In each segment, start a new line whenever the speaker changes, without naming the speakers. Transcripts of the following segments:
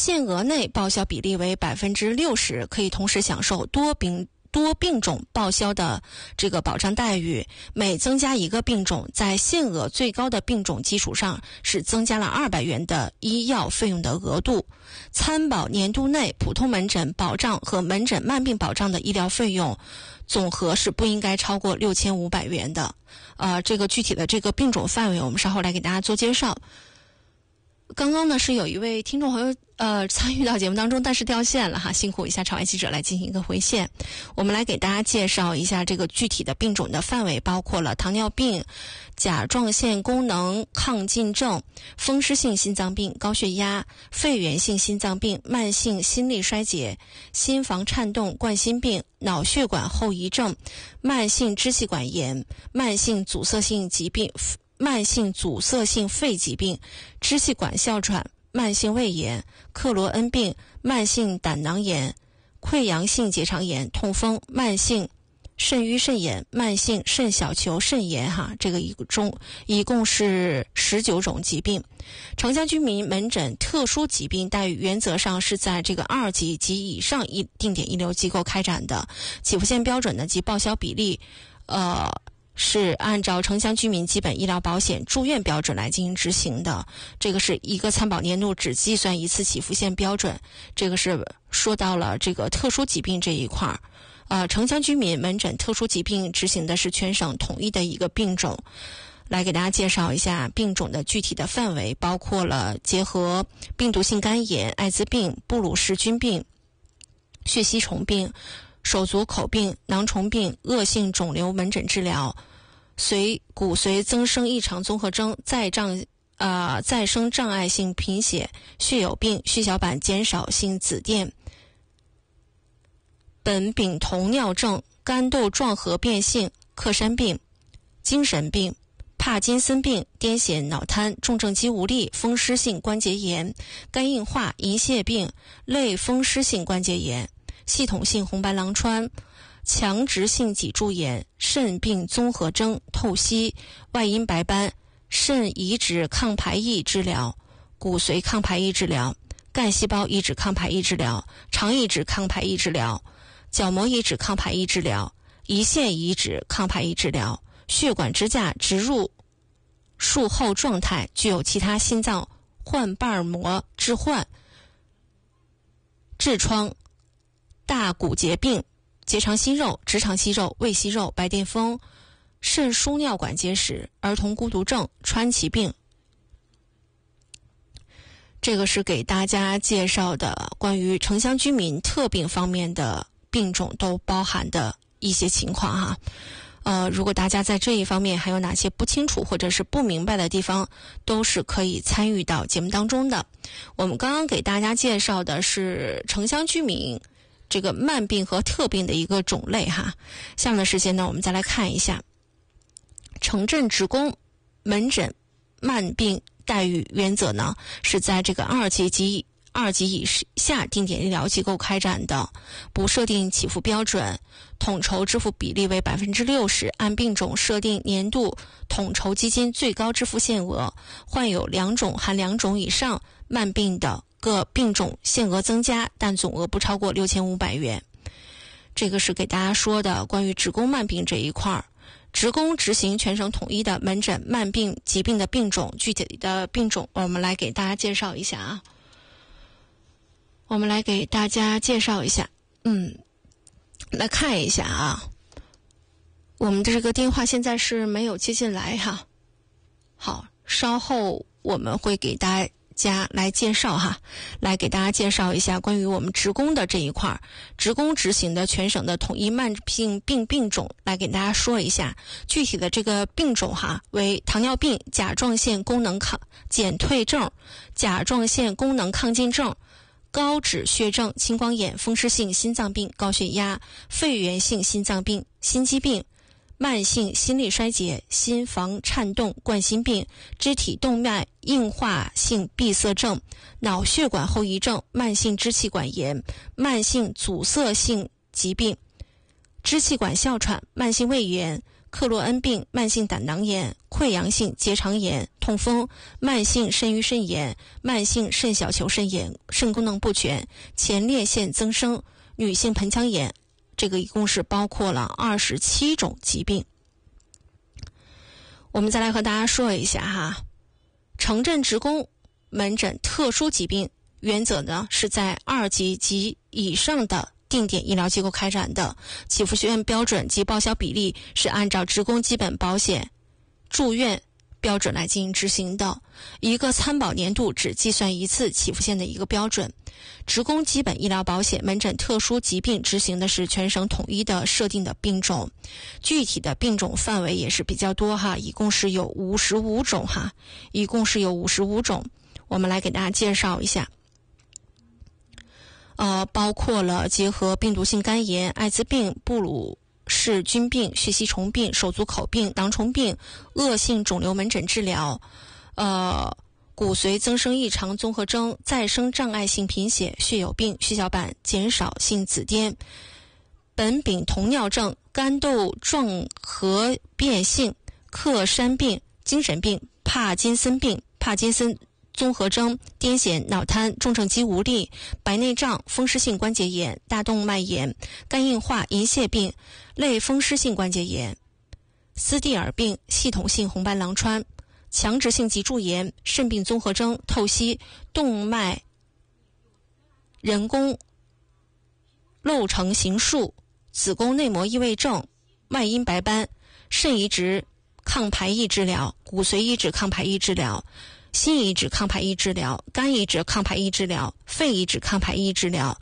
限额内报销比例为 60%， 可以同时享受多病种报销的这个保障待遇。每增加一个病种，在限额最高的病种基础上是增加了200元的医药费用的额度。参保年度内普通门诊保障和门诊慢病保障的医疗费用总和是不应该超过6500元的。这个具体的这个病种范围我们稍后来给大家做介绍。刚刚呢是有一位听众朋友参与到节目当中，但是掉线了哈，辛苦一下场外记者来进行一个回线。我们来给大家介绍一下这个具体的病种的范围，包括了糖尿病、甲状腺功能亢进症、风湿性心脏病、高血压、肺源性心脏病、慢性心力衰竭、心房颤动冠心病、脑血管后遗症、慢性支气管炎、慢性阻塞性疾病、慢性阻塞性肺疾病、支气管哮喘、慢性胃炎、克罗恩病、慢性胆囊炎、溃疡性结肠炎、痛风、慢性肾盂肾炎、慢性肾小球肾炎这个一共是19种疾病。城乡居民门诊特殊疾病待遇原则上是在这个2级及以上定点医疗机构开展的，起付线标准呢及报销比例是按照城乡居民基本医疗保险住院标准来进行执行的。这个是一个参保年度只计算一次起付线标准。这个是说到了这个特殊疾病这一块城乡居民门诊特殊疾病执行的是全省统一的一个病种。来给大家介绍一下病种的具体的范围，包括了结核、病毒性肝炎、艾滋病、布鲁氏菌病、血吸虫病、手足口病、囊虫病、恶性肿瘤门诊治疗、骨髓增生异常综合征、再生障碍性贫血、血友病、血小板减少性紫癜、苯丙酮尿症、肝窦状核变性、克山病、精神病、帕金森病、癫痫脑瘫、重症肌无力、风湿性关节炎、肝硬化、银屑病、类风湿性关节炎、系统性红斑狼疮、强直性脊柱炎、肾病综合征、透析、外阴白斑、肾移植抗排异治疗、骨髓抗排异治疗、干细胞移植抗排异治疗、肠移植抗排异治疗、角膜移植抗排异治疗、胰腺移植抗排异治疗、血管支架植入术后状态具有其他心脏换瓣膜置换、痔疮、大骨节病、结肠息肉、直肠息肉、胃息肉、白癜风、肾输尿管结石、儿童孤独症、川崎病。这个是给大家介绍的关于城乡居民特病方面的病种都包含的一些情况如果大家在这一方面还有哪些不清楚或者是不明白的地方，都是可以参与到节目当中的。我们刚刚给大家介绍的是城乡居民这个慢病和特病的一个种类下面的时间呢，我们再来看一下城镇职工门诊慢病待遇原则呢，是在这个2级以下定点医疗机构开展的，不设定起付标准，统筹支付比例为 60%， 按病种设定年度统筹基金最高支付限额，患有2种含2种以上慢病的各病种限额增加，但总额不超过6500元。这个是给大家说的关于职工慢病这一块。职工执行全省统一的门诊慢病疾病的病种，具体的病种我们来给大家介绍一下来看一下我们的这个电话现在是没有接进来好，稍后我们会给大家来介绍来给大家介绍一下关于我们职工的这一块，职工执行的全省的统一慢性病种，来给大家说一下具体的这个病种为糖尿病、甲状腺功能减退症、甲状腺功能亢进症、高脂血症、青光眼、风湿性心脏病、高血压、肺源性心脏病、心肌病、慢性心力衰竭、心房颤动冠心病、肢体动脉硬化性闭塞症、脑血管后遗症、慢性支气管炎、慢性阻塞性疾病、支气管哮喘、慢性胃炎、 克罗恩病、慢性胆囊炎、溃疡性结肠炎、痛风、慢性肾盂肾炎、慢性肾小球肾炎、肾功能不全、前列腺增生、女性盆腔炎，这个一共是包括了27种疾病。我们再来和大家说一下哈，城镇职工门诊特殊疾病原则呢是在2级及以上的定点医疗机构开展的，给付学院标准及报销比例是按照职工基本保险住院标准来进行执行的，一个参保年度只计算一次起付线的一个标准。职工基本医疗保险门诊特殊疾病执行的是全省统一的设定的病种，具体的病种范围也是比较多哈，一共是有55种哈，一共是有55种，我们来给大家介绍一下。包括了结核、病毒性肝炎、艾滋病、布鲁氏菌病、血吸虫病、手足口病、囊虫病、恶性肿瘤门诊治疗，骨髓增生异常综合征、再生障碍性贫血、血友病、血小板减少性紫癜、苯丙酮尿症、肝窦状核变性、克山病、精神病、帕金森病、帕金森综合征、癫痫、脑瘫、重症肌无力、白内障、风湿性关节炎、大动脉炎、肝硬化、银屑病、类风湿性关节炎、斯蒂尔病、系统性红斑狼疮、强直性脊柱炎、肾病综合征、透析、动脉人工漏成形术、子宫内膜异位症、外阴白斑、肾移植抗排异治疗、骨髓移植抗排异治疗、心移植抗排异治疗、肝移植抗排异治疗、肺移植抗排异治疗、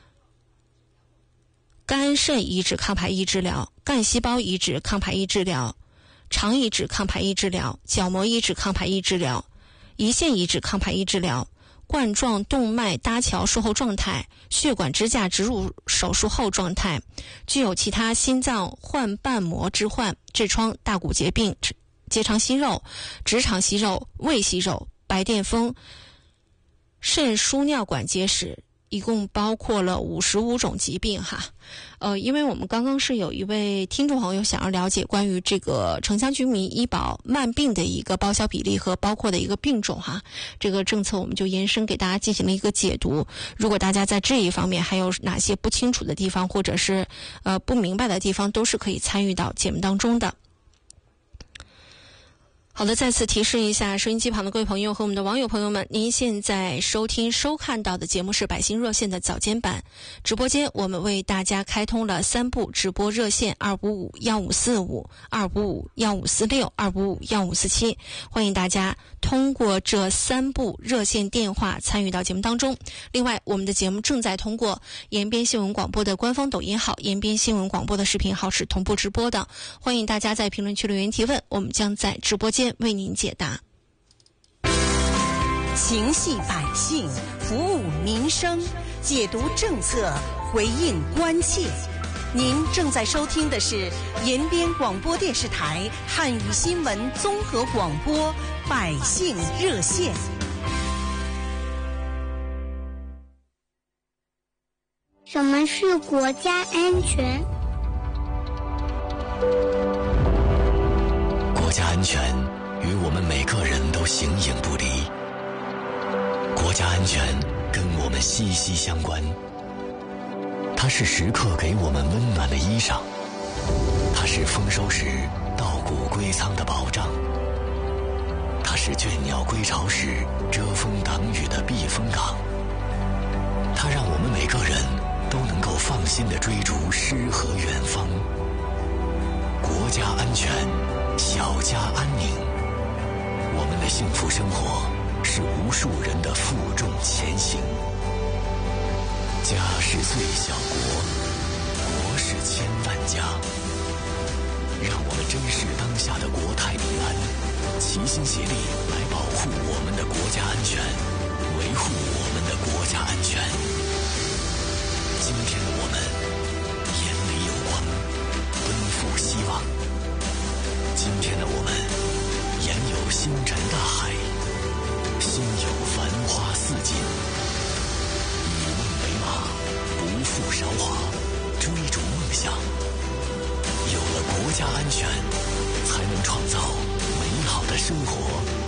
肝肾移植抗排异治疗、干细胞移植抗排异治疗、肠移植抗排异治疗、角膜移植抗排异治疗、胰腺移植抗排异治疗、冠状动脉搭桥术后状态、血管支架植入手术后状态、具有其他心脏换瓣膜置换、痔疮、大骨节病、结肠息肉、直肠息肉、胃息肉、白癜风、肾输尿管结石，一共包括了55种疾病哈。因为我们刚刚是有一位听众朋友想要了解关于这个城乡居民医保慢病的一个报销比例和包括的一个病种哈，这个政策我们就延伸给大家进行了一个解读。如果大家在这一方面还有哪些不清楚的地方或者是不明白的地方，都是可以参与到节目当中的。好的，再次提示一下收音机旁的各位朋友和我们的网友朋友们，您现在收看到的节目是百姓热线的早间版直播间，我们为大家开通了3部直播热线255-1545、255-1546、255-1547，欢迎大家通过这3部热线电话参与到节目当中。另外，我们的节目正在通过延边新闻广播的官方抖音号、延边新闻广播的视频号是同步直播的，欢迎大家在评论区留言提问，我们将在直播间为您解答。
情系百姓，服务民生，解读政策，回应关切。您正在收听的是延边广播电视台汉语新闻综合广播百姓热线。
什么是国家安全？
国家安全与我们每个人都形影不离，国家安全跟我们息息相关。它是时刻给我们温暖的衣裳，它是丰收时稻谷归仓的保障，它是倦鸟归巢时遮风挡雨的避风港。它让我们每个人都能够放心地追逐诗和远方。国家安全，小家安宁，我们的幸福生活是无数人的负重前行。家是最小国，国是千万家。让我们珍视当下的国泰民安，齐心协力来保护我们的国家安全，维护我们的国家安全。今天的我们眼里有光，奔赴希望。今天的我们眼有星辰大海，心有繁花似锦。以梦为马，不负韶华，追逐梦想。有了国家安全， 才能创造美好的生活。